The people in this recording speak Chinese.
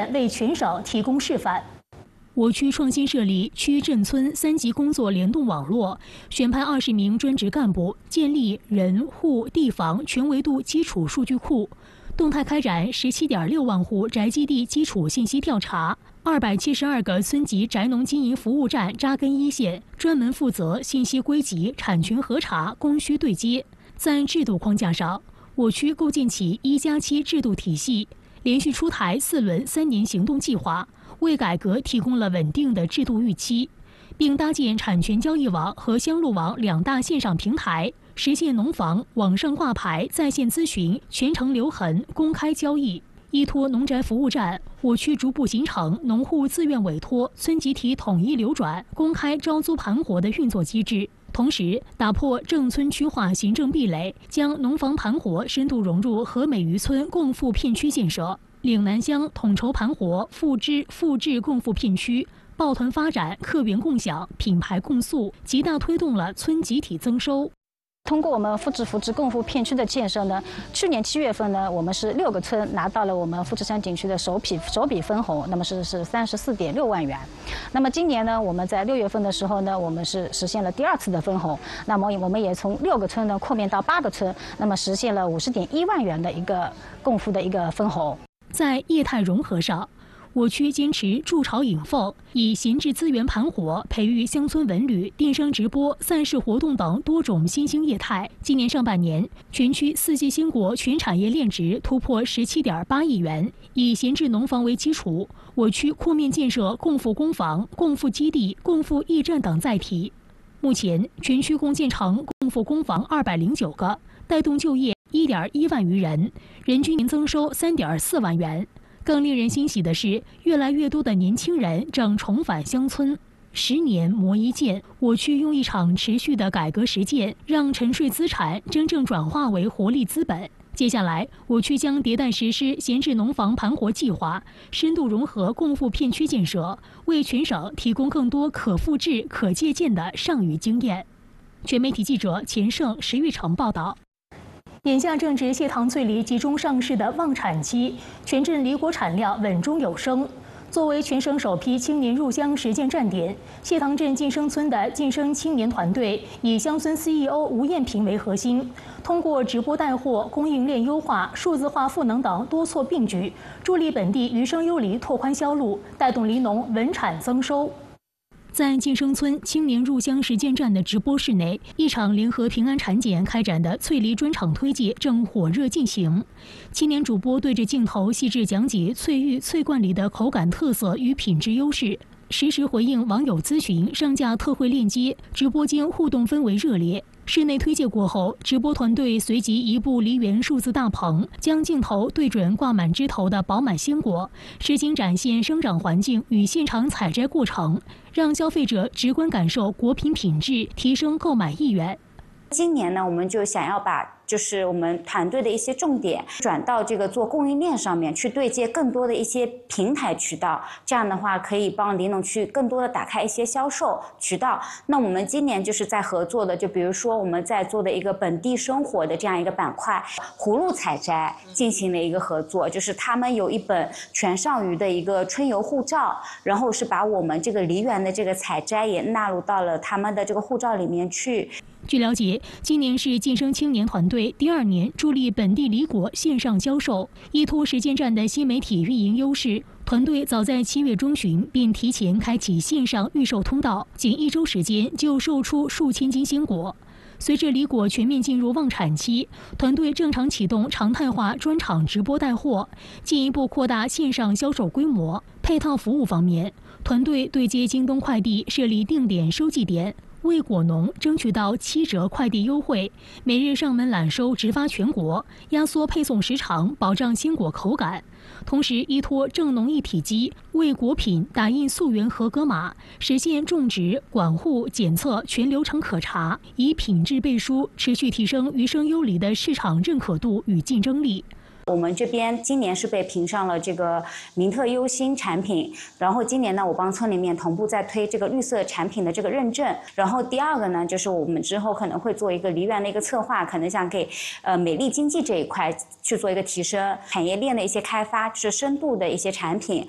县为全省提供示范。 我区创新设立区镇村3级工作联动网络，选派20名专职干部，建立人户地房全维度基础数据库，动态开展17.6万户宅基地基础信息调查，272个村级宅农经营服务站扎根一线，专门负责信息归集、产权核查、供需对接。在制度框架上，我区构建起1+7制度体系，连续出台4轮3年行动计划，为改革提供了稳定的制度预期，并搭建产权交易网和香路网2大线上平台，实现农房网上挂牌、在线咨询、全程留痕、公开交易。依托农宅服务站，我区逐步形成农户自愿委托、村集体统一流转、公开招租盘活的运作机制。同时，打破镇村区划行政壁垒，将农房盘活深度融入和美渔村共富片区建设。岭南乡统筹盘活、复制共富片区，抱团发展客源共享、品牌共诉，极大推动了村集体增收。 通过我们复制共富片区的建设呢，去年7月份呢，我们是6个村拿到了我们富士山景区的首笔分红，那么是34.6万元。那么今年呢，我们在6月份的时候呢，我们是实现了第2次的分红，那么我们也从6个村呢扩面到8个村，那么实现了50.1万元的一个共富的一个分红。 在业态融合上，我区坚持筑巢引凤，以闲置资源盘活，培育乡村文旅、电商直播、赛事活动等多种新兴业态。今年上半年，全区4季兴国全产业链值突破17.8亿元。以闲置农房为基础，我区扩面建设共富工房、共富基地、共富驿站等载体。目前，全区共建成共富工房209个，带动就业1.1万余人，人均年增收3.4万元。更令人欣喜的是，越来越多的年轻人正重返乡村。10年磨一剑，我区用一场持续的改革实践，让沉睡资产真正转化为活力资本。接下来，我区将迭代实施闲置农房盘活计划，深度融合共富片区建设，为全省提供更多可复制、可借鉴的上虞经验。全媒体记者钱胜、石玉成报道。 眼下正值蟹塘脆梨集中上市的旺产期，全镇梨果产量稳中有升。作为全省首批青年入乡实践站点，蟹塘镇晋生村的晋生青年团队以乡村 CEO 吴艳平为核心，通过直播带货、供应链优化、数字化赋能等多措并举，助力本地余生优梨拓宽销路，带动梨农稳产增收。 在晋生村青年入乡实践站的直播室内，一场联合平安产检开展的脆梨专场推介正火热进行。青年主播对着镜头细致讲解脆玉、脆冠梨的口感特色与品质优势，实时回应网友咨询，上架特惠链接，直播间互动氛围热烈。室内推介过后，直播团队随即移步梨园数字大棚，将镜头对准挂满枝头的饱满鲜果，实景展现生长环境与现场采摘过程，让消费者直观感受果品品质，提升购买意愿。 今年呢，我们就想要把就是我们团队的一些重点转到这个做供应链上面，去对接更多的一些平台渠道，这样的话可以帮梨农去更多的打开一些销售渠道。那我们今年就是在合作的，就比如说我们在做的一个本地生活的这样一个板块，葫芦采摘进行了一个合作，就是他们有一本全上虞的一个春游护照，然后是把我们这个梨园的这个采摘也纳入到了他们的这个护照里面去。 据了解，今年是晋生青年团队第2年助力本地梨果线上销售，依托实践站的新媒体运营优势，团队早在7月中旬便提前开启线上预售通道，仅1周时间就售出数千斤鲜果。随着梨果全面进入旺产期，团队正常启动常态化专场直播带货，进一步扩大线上销售规模。配套服务方面，团队对接京东快递设立定点收寄点，为果农争取到7折快递优惠，每日上门揽收直发全国，压缩配送时长，保障鲜果口感。同时，依托正农一体机，为果品打印溯源合格码，实现种植、管护、检测全流程可查，以品质背书，持续提升余生优梨的市场认可度与竞争力。 我们这边今年是被评上了这个明特优新产品，然后今年呢，我帮村里面同步在推这个绿色产品的这个认证。然后第2个呢，就是我们之后可能会做一个梨园的一个策划，可能想给美丽经济这一块去做一个提升，产业链的一些开发，就是深度的一些产品。